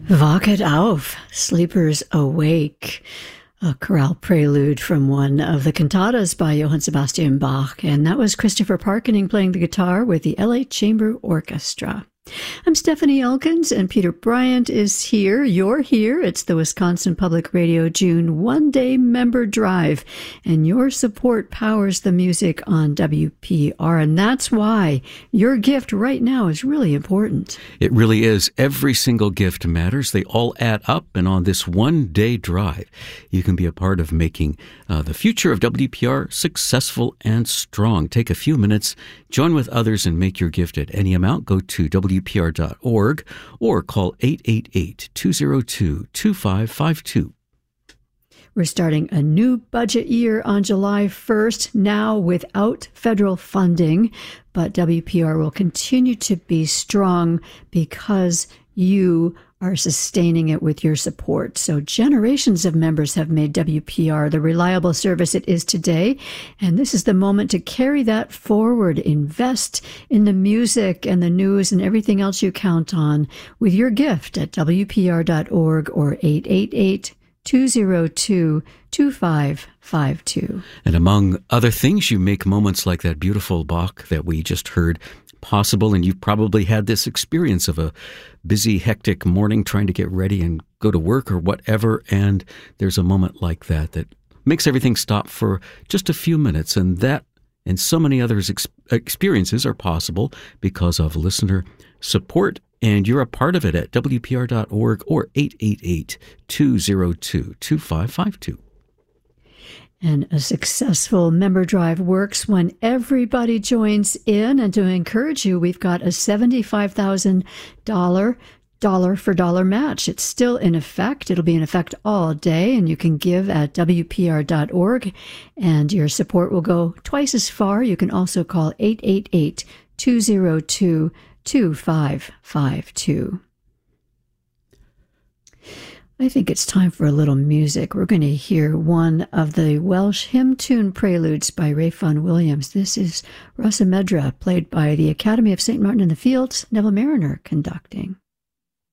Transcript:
Wachet auf, Sleepers Awake, a chorale prelude from one of the cantatas by Johann Sebastian Bach, and that was Christopher Parkening playing the guitar with the LA Chamber Orchestra. I'm Stephanie Elkins, and Peter Bryant is here. You're here. It's the Wisconsin Public Radio June one-day member drive, and your support powers the music on WPR, and that's why your gift right now is really important. It really is. Every single gift matters. They all add up, and on this one-day drive, you can be a part of making the future of WPR successful and strong. Take a few minutes, join with others, and make your gift at any amount. Go to WPR.org or call 888-202-2552. We're starting a new budget year on July 1st, now without federal funding, but WPR will continue to be strong because you are sustaining it with your support. So generations of members have made WPR the reliable service it is today, and this is the moment to carry that forward. Invest in the music and the news and everything else you count on with your gift at WPR.org or 888-202-2552. And among other things, you make moments like that beautiful Bach that we just heard possible, and you've probably had this experience of a busy, hectic morning trying to get ready and go to work or whatever, and there's a moment like that that makes everything stop for just a few minutes, and that and so many other experiences are possible because of listener support, and you're a part of it at WPR.org or 888-202-2552. And a successful member drive works when everybody joins in. And to encourage you, we've got a $75,000 dollar-for-dollar match. It's still in effect. It'll be in effect all day, and you can give at WPR.org, and your support will go twice as far. You can also call 888-202-2552. I think it's time for a little music. We're going to hear one of the Welsh hymn tune preludes by Ray Vaughan Williams. This is Rhosymedra, played by the Academy of St. Martin in the Fields, Neville Marriner conducting.